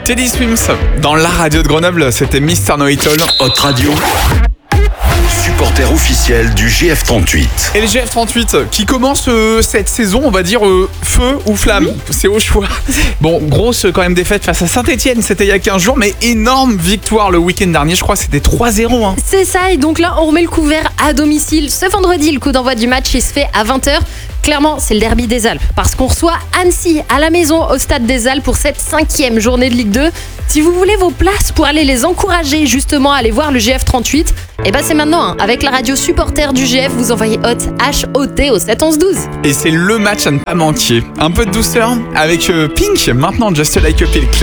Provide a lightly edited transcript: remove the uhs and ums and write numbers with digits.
Teddy Swims dans la radio de Grenoble, c'était Mr. Know It All. Hot Radio, supporter officiel du GF38. Et le GF38 qui commence cette saison, on va dire feu ou flamme, c'est au choix. Bon, grosse quand même défaite face à Saint-Etienne, c'était il y a 15 jours, mais énorme victoire le week-end dernier, je crois que c'était 3-0. Hein. C'est ça, et donc là on remet le couvert à domicile. Ce vendredi, le coup d'envoi du match il se fait à 20h. Clairement, c'est le derby des Alpes parce qu'on reçoit Annecy à la maison au stade des Alpes pour cette 5e journée de Ligue 2. Si vous voulez vos places pour aller les encourager justement à aller voir le GF38, eh ben c'est maintenant, hein. Avec la radio supporter du GF, vous envoyez HOT, H-O-T au 7 11 12. Et c'est le match à ne pas manquer. Un peu de douceur avec Pink, maintenant Just Like a Pill.